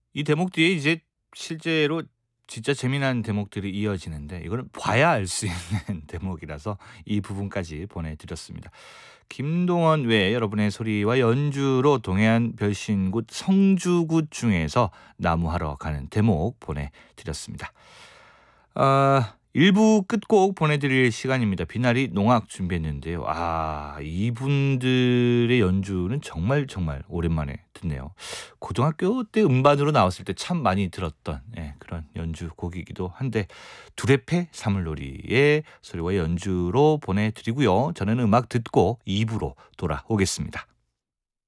이 대목 뒤에 이제 실제로 진짜 재미난 대목들이 이어지는데 이거는 봐야 알 수 있는 대목이라서 이 부분까지 보내 드렸습니다. 김동원 외에 여러분의 소리와 연주로 동해안 별신굿 성주굿 중에서 나무하러 가는 대목 보내 드렸습니다. 1부 끝곡 보내드릴 시간입니다. 비나리 농악 준비했는데요. 이분들의 연주는 정말 정말 오랜만에 듣네요. 고등학교 때 음반으로 나왔을 때 참 많이 들었던 그런 연주곡이기도 한데 두레페 사물놀이의 소리와 연주로 보내드리고요. 저는 음악 듣고 2부로 돌아오겠습니다.